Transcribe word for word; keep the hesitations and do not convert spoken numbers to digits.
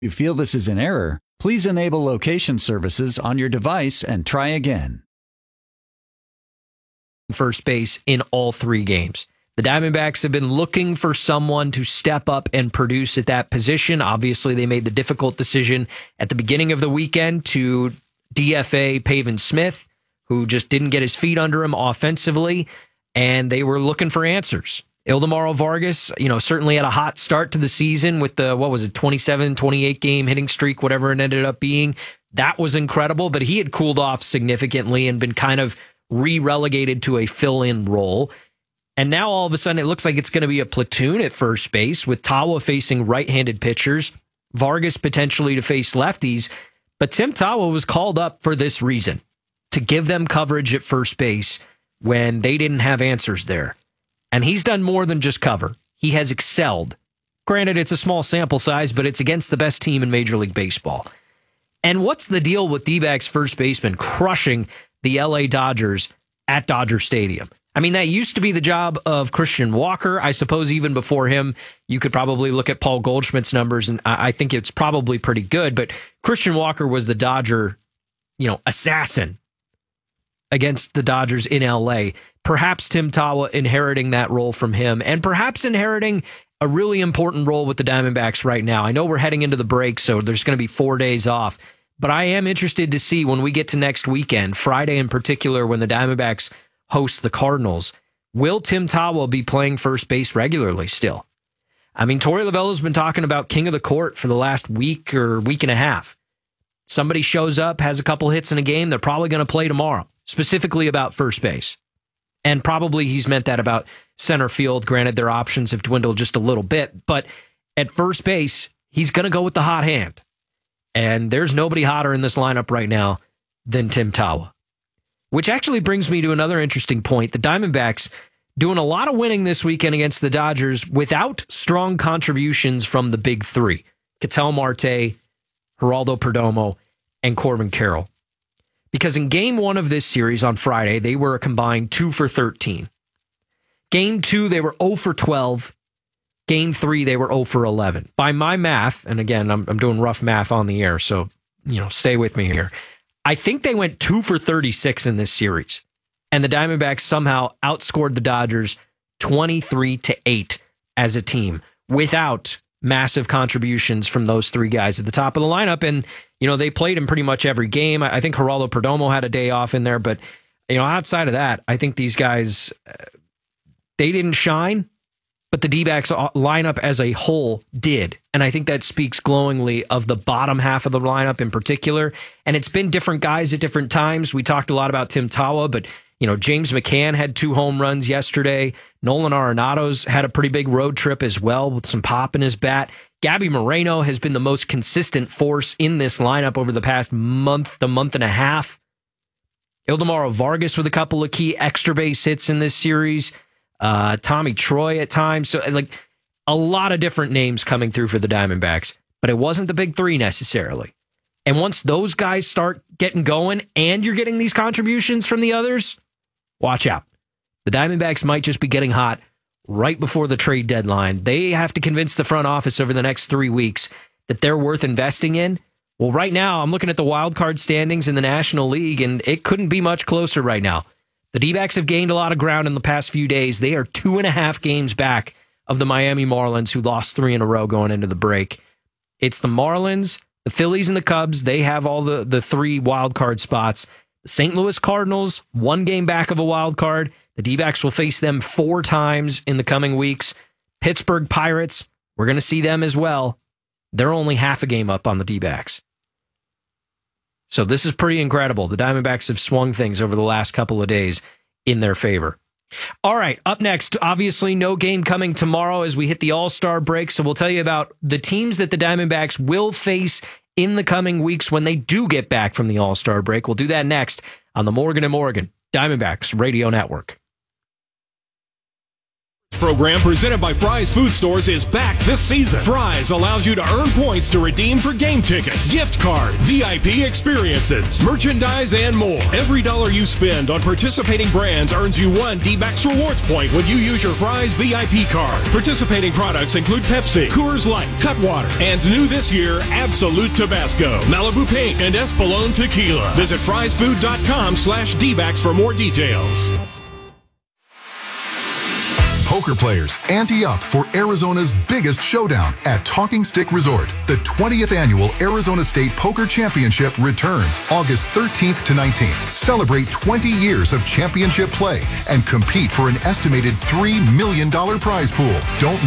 If you feel this is an error, please enable location services on your device and try again. First base in all three games. The Diamondbacks have been looking for someone to step up and produce at that position. Obviously, they made the difficult decision at the beginning of the weekend to D F A Pavin Smith, who just didn't get his feet under him offensively, and they were looking for answers. Ildemaro Vargas, you know, certainly had a hot start to the season with the, what was it, twenty-seven, twenty-eight game hitting streak, whatever it ended up being. That was incredible, but he had cooled off significantly and been kind of re-relegated to a fill-in role. And now all of a sudden it looks like it's going to be a platoon at first base with Tawa facing right-handed pitchers, Vargas potentially to face lefties. But Tim Tawa was called up for this reason, to give them coverage at first base when they didn't have answers there. And he's done more than just cover. He has excelled. Granted, it's a small sample size, but it's against the best team in Major League Baseball. And what's the deal with D-backs first baseman crushing the L A Dodgers at Dodger Stadium? I mean, that used to be the job of Christian Walker. I suppose even before him, you could probably look at Paul Goldschmidt's numbers, and I think it's probably pretty good. But Christian Walker was the Dodger, you know, assassin against the Dodgers in L A. Perhaps Tim Tawa inheriting that role from him, and perhaps inheriting a really important role with the Diamondbacks right now. I know we're heading into the break, so there's going to be four days off. But I am interested to see when we get to next weekend, Friday in particular, when the Diamondbacks host the Cardinals, will Tim Tawa be playing first base regularly still? I mean, Torey Lovullo's been talking about king of the court for the last week or week and a half. Somebody shows up, has a couple hits in a game, they're probably going to play tomorrow, specifically about first base. And probably he's meant that about center field. Granted, their options have dwindled just a little bit, but at first base, he's going to go with the hot hand. And there's nobody hotter in this lineup right now than Tim Tawa. Which actually brings me to another interesting point. The Diamondbacks doing a lot of winning this weekend against the Dodgers without strong contributions from the big three. Ketel Marte, Geraldo Perdomo, and Corbin Carroll. Because in game one of this series on Friday, they were a combined two for thirteen. Game two, they were zero for twelve. Game three, they were zero for eleven. By my math, and again, I'm, I'm doing rough math on the air, so you know, stay with me here. I think they went two for thirty-six in this series, and the Diamondbacks somehow outscored the Dodgers twenty-three to eight as a team without massive contributions from those three guys at the top of the lineup. And, you know, they played in pretty much every game. I think Geraldo Perdomo had a day off in there, but, you know, outside of that, I think these guys, uh, they didn't shine, but the D-backs lineup as a whole did. And I think that speaks glowingly of the bottom half of the lineup in particular. And it's been different guys at different times. We talked a lot about Tim Tawa, but, you know, James McCann had two home runs yesterday. Nolan Arenado's had a pretty big road trip as well with some pop in his bat. Gabby Moreno has been the most consistent force in this lineup over the past month, the month and a half. Ildemaro Vargas with a couple of key extra base hits in this series. Uh, Tommy Troy at times. So, like, a lot of different names coming through for the Diamondbacks, but it wasn't the big three necessarily. And once those guys start getting going and you're getting these contributions from the others, watch out. The Diamondbacks might just be getting hot right before the trade deadline. They have to convince the front office over the next three weeks that they're worth investing in. Well, right now, I'm looking at the wild card standings in the National League, and it couldn't be much closer right now. The D-backs have gained a lot of ground in the past few days. They are two and a half games back of the Miami Marlins, who lost three in a row going into the break. It's the Marlins, the Phillies, and the Cubs. They have all the, the three wild card spots. The Saint Louis Cardinals, one game back of a wild card. The D-backs will face them four times in the coming weeks. Pittsburgh Pirates, we're going to see them as well. They're only half a game up on the D-backs. So this is pretty incredible. The Diamondbacks have swung things over the last couple of days in their favor. All right, up next, obviously no game coming tomorrow as we hit the All-Star break, so we'll tell you about the teams that the Diamondbacks will face in the coming weeks when they do get back from the All-Star break. We'll do that next on the Morgan and Morgan Diamondbacks Radio Network. Program presented by Fry's Food Stores is back this season. Fry's allows you to earn points to redeem for game tickets, gift cards, V I P experiences, merchandise, and more. Every dollar you spend on participating brands earns you one D-Backs Rewards point when you use your Fry's V I P card. Participating products include Pepsi, Coors Light, Cutwater, and new this year, Absolute Tabasco, Malibu Pink, and Espolón Tequila. Visit frysfood.com slash D-Backs for more details. Poker players, ante up for Arizona's biggest showdown at Talking Stick Resort. The twentieth annual Arizona State Poker Championship returns August thirteenth to nineteenth. Celebrate twenty years of championship play and compete for an estimated three million dollars prize pool. Don't